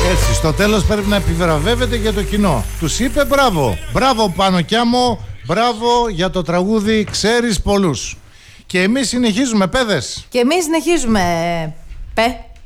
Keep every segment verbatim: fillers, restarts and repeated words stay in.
Έτσι, στο τέλος πρέπει να επιβραβεύεται για το κοινό. Τους είπε μπράβο. Μπράβο Πανοκιάμο, μπράβο για το τραγούδι «Ξέρεις πολλούς». Και εμείς συνεχίζουμε, παιδες. Και εμείς συνεχίζουμε, πε.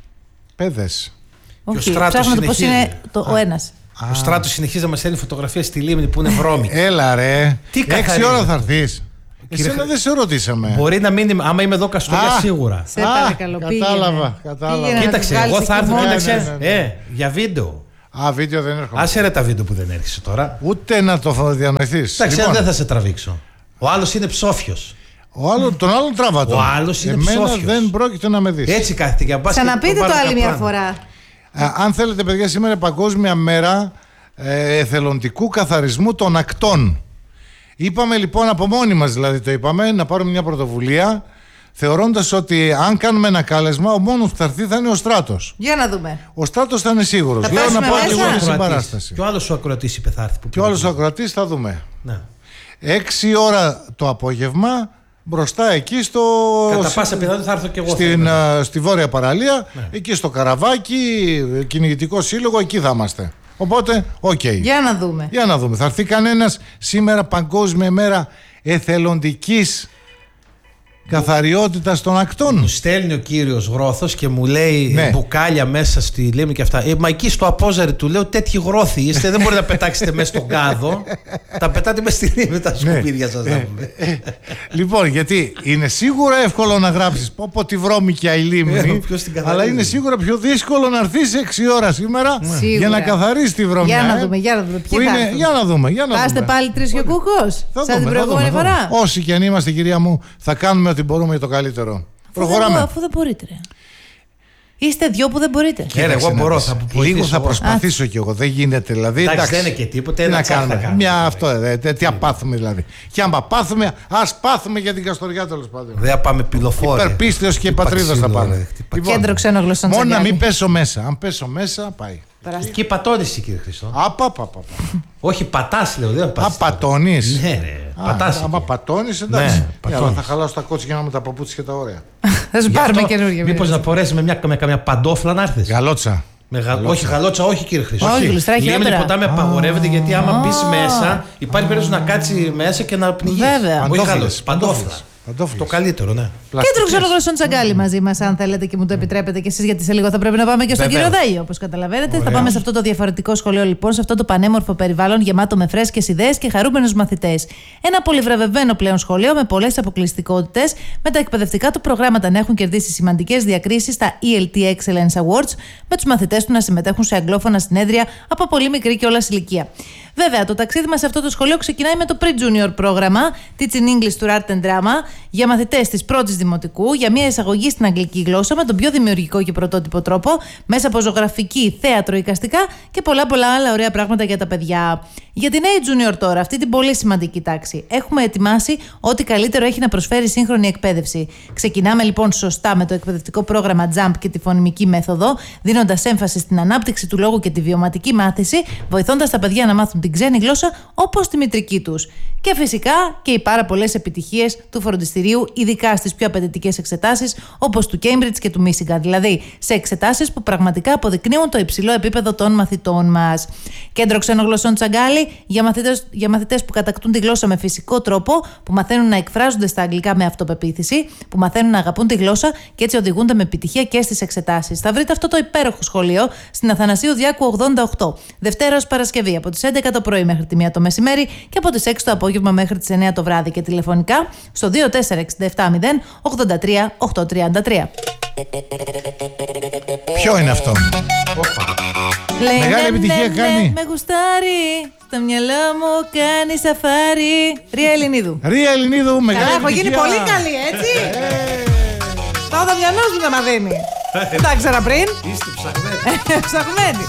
Παιδες. Όχι, ψάχνουμε το πώς είναι το, ο ένας. Ο Στράτος συνεχίζει να μας στέλνει φωτογραφίες στη λίμνη που είναι βρώμικη. Έλα ρε. Τι Έξι ώρα θα έρθεις. Εσένα δεν σε ρωτήσαμε. Μπορεί να μείνει, άμα είμαι εδώ Καστοριά σίγουρα. Σε παρακαλώ, κατάλαβα, κατάλαβα. Κοίταξε, εγώ θα έρθω, κοίταξε, ε, για βίντεο. Α, βίντεο δεν έρχομαι. Άσε ρε τα βίντεο που δεν έρχεσαι τώρα. Ούτε να το διανοηθείς. Εντάξει, λοιπόν, δεν θα σε τραβήξω. Ο άλλος είναι ψόφιος. Ο άλλο, τον άλλον τράβα τον. Ο άλλος είναι Εμένα ψόφιος. δεν πρόκειται να με δεις. Έτσι κάθεται για μπάσκετ. Ξαναπείτε το άλλη μια φορά. Α, αν θέλετε, παιδιά, σήμερα είναι Παγκόσμια Μέρα ε, Εθελοντικού Καθαρισμού των Ακτών. Είπαμε λοιπόν από μόνοι μας, δηλαδή το είπαμε, να πάρουμε μια πρωτοβουλία, θεωρώντας ότι αν κάνουμε ένα κάλεσμα, ο μόνος που θα έρθει θα είναι ο Στράτος. Για να δούμε. Ο Στράτος θα είναι σίγουρος. Θα Λέω να πω μέσα. λίγο για συμπαράσταση. Και ο άλλος ο ακροατής είπε θα έρθει. Και ο άλλος ο ακροατής θα δούμε. Ναι. Έξι ώρα το απόγευμα, μπροστά εκεί στο. Κατά πάσα πιθανότητα θα έρθω και εγώ. Στην, α, στη Βόρεια Παραλία, ναι. Εκεί στο Καραβάκι, Κυνηγητικό Σύλλογο, εκεί θα είμαστε. Οπότε, οκ. Okay. Για να δούμε. Για να δούμε. Θα έρθει κανένας σήμερα Παγκόσμια Μέρα Εθελοντικής Καθαριότητας των Ακτών. Μου στέλνει ο κύριος Γρόθος και μου λέει ναι. μπουκάλια μέσα στη λίμνη και αυτά. Ε, μα εκεί στο απόζαρι του λέω τέτοιοι γρόθοι είστε, δεν μπορεί να πετάξετε μέσα στον κάδο. Τα πετάτε μέσα στη λίμνη τα σκουπίδια σας. Ναι. Λοιπόν, γιατί είναι σίγουρα εύκολο να γράψεις πω πω τη βρώμικη η λίμνη, αλλά είναι σίγουρα πιο δύσκολο να έρθεις έξι ώρα σήμερα σίγουρα. Για να καθαρίσεις τη βρωμιά. Για να δούμε, για να δούμε. Ποιοι θα είναι, για να δούμε, για να θα είστε πάλι Τρισιοκούκος, σαν την προηγούμενη φορά. Όσοι και αν είμαστε, κυρία μου, θα κάνουμε ό,τι μπορούμε για το καλύτερο. Αφού Προχωράμε. Δεν, αφού δεν μπορείτε. Ρε. Είστε δυο που δεν μπορείτε. Και εγώ μπορώ, θα λίγο θα προσπαθήσω κι εγώ. Δεν γίνεται δηλαδή. Εντάξει, εντάξει, δεν είναι και τίποτα. Τι να κάνουμε. Μια αυτό, ε, ε, τι απάθουμε δηλαδή. Και άμα πάθουμε, ας πάθουμε για την Καστοριά τέλος πάντων. Δεν πάμε πυλοφόρια. Υπερπίστεως και πατρίδας θα πάμε. Λοιπόν, κέντρο ξένο γλωσσών. Μόνο να μην πέσω μέσα. Αν πέσω μέσα, πάει. Εκεί πατώνεις, κύριε Χριστό. Απαπαπαπα. Όχι, πατάς, λέω. Δεν πατάς. Απατώνεις. Ναι, ρε. Πατάς. Άμα πατώνεις, εντάξει. Ναι, αλλά θα χαλάσω τα κότσια με τα παπούτσια και τα ωραία. Θα σου πάρουμε καινούργια. Μήπως να φορέσεις με, με καμιά παντόφλα να έρθεις. Γαλότσα. Γα... Όχι, γαλότσα, όχι κύριε Χρήστο. Όχι, γλουστράκι. Λίμνη ποτάμι απαγορεύεται γιατί άμα μπει μέσα, υπάρχει περίπτωση να κάτσει μέσα και να πνιγεί. Βέβαια. Όχι γαλότσα. Παντόφλα. Το καλύτερο, ναι. Κέντρο ξενογλωσσών Τσαγκάλι μαζί μας, αν θέλετε και μου το επιτρέπετε κι εσείς, γιατί σε λίγο θα πρέπει να πάμε και στον κύριο Δέη, όπως καταλαβαίνετε. Ωραία. Θα πάμε σε αυτό το διαφορετικό σχολείο, λοιπόν, σε αυτό το πανέμορφο περιβάλλον γεμάτο με φρέσκες ιδέες και χαρούμενους μαθητές. Ένα πολυβραβευμένο πλέον σχολείο με πολλές αποκλειστικότητες, με τα εκπαιδευτικά του προγράμματα να έχουν κερδίσει σημαντικές διακρίσεις στα ι ελ τι Excellence Awards, με τους μαθητές του να συμμετέχουν σε αγγλόφωνα συνέδρια από πολύ μικρή κιόλας ηλικία. Βέβαια, το ταξίδι μας σε αυτό το σχολείο ξεκινάει με το Pre-Junior πρόγραμμα Teaching English to Art and Drama για μαθητές της πρώτης δημοτικού, για μια εισαγωγή στην αγγλική γλώσσα με τον πιο δημιουργικό και πρωτότυπο τρόπο, μέσα από ζωγραφική, θέατρο, εικαστικά και πολλά πολλά άλλα ωραία πράγματα για τα παιδιά. Για την A-Junior τώρα, αυτή την πολύ σημαντική τάξη, έχουμε ετοιμάσει ό,τι καλύτερο έχει να προσφέρει σύγχρονη εκπαίδευση. Ξεκινάμε λοιπόν σωστά με το εκπαιδευτικό πρόγραμμα Jump και τη φωνημική μέθοδο, δίνοντας έμφαση στην ανάπτυξη του λόγου και τη βιωματική μάθηση, βοηθώντας τα παιδιά να μάθουν την ξένη γλώσσα όπως τη μητρική τους. Και φυσικά και οι πάρα πολλές επιτυχίες του φροντιστηρίου, ειδικά στις πιο απαιτητικές εξετάσεις όπως του Cambridge και του Michigan, δηλαδή σε εξετάσεις που πραγματικά αποδεικνύουν το υψηλό επίπεδο των μαθητών μας. Κέντρο ξένων γλωσσών Τσαγκάλι για μαθητές, για μαθητές που κατακτούν τη γλώσσα με φυσικό τρόπο, που μαθαίνουν να εκφράζονται στα αγγλικά με αυτοπεποίθηση, που μαθαίνουν να αγαπούν τη γλώσσα και έτσι οδηγούνται με επιτυχία και στις εξετάσεις. Θα βρείτε αυτό το υπέροχο σχολείο στην Αθανασίου Διάκου ογδόντα οκτώ, Δευτέρα ως Παρασκευή, από τις έντεκα το πρωί μέχρι τη μία το μεσημέρι και από τις έξι το απόγευμα μέχρι τις εννέα το βράδυ, και τηλεφωνικά στο δύο τέσσερα έξι επτά μηδέν ογδόντα τρία οκτακόσια τριάντα τρία. Ποιο είναι αυτό? Λέει, μεγάλη ναι, επιτυχία ναι, κάνει. Ναι, με γουστάρει. Στο μυαλό μου κάνει σαφάρι. Ρία Ελληνίδου. Ρία Ελληνίδου, μεγάλη Καλά, έχω επιτυχία. γίνει πολύ καλή, έτσι. Πάω τα μυαλός μου να μαθαίνει. Τα ξέρα πριν. Είστε ψαγμένοι. Ψαγμένοι.